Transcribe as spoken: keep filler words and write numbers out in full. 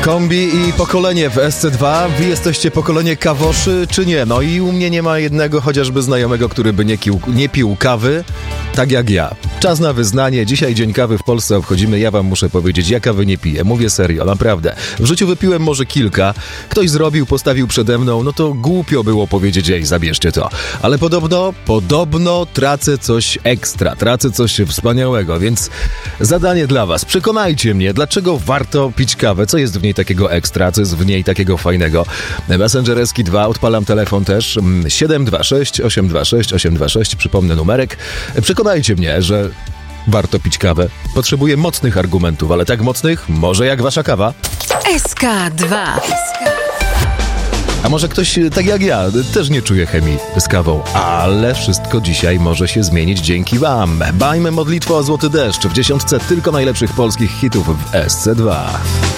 Kombi i pokolenie w S C dwa. Wy jesteście pokolenie kawoszy, czy nie? No i u mnie nie ma jednego chociażby znajomego, który by nie, kił, nie pił kawy, tak jak ja. Czas na wyznanie. Dzisiaj Dzień Kawy w Polsce obchodzimy. Ja wam muszę powiedzieć, ja kawy nie piję. Mówię serio, naprawdę. W życiu wypiłem może kilka. Ktoś zrobił, postawił przede mną, no to głupio było powiedzieć, ej, zabierzcie to. Ale podobno, podobno tracę coś ekstra, tracę coś wspaniałego, więc zadanie dla was. Przekonajcie mnie, dlaczego warto pić kawę, co jest w niej takiego ekstra, co jest w niej takiego fajnego. Messenger Eski dwa, odpalam telefon też, siedem dwa sześć osiem dwa sześć osiem dwa sześć, przypomnę numerek. Przekonajcie mnie, że warto pić kawę. Potrzebuję mocnych argumentów, ale tak mocnych, może jak wasza kawa. S K dwa. A może ktoś, tak jak ja, też nie czuje chemii z kawą, ale wszystko dzisiaj może się zmienić dzięki wam. Bajmy modlitwę o złoty deszcz w dziesiątce tylko najlepszych polskich hitów w S C dwa.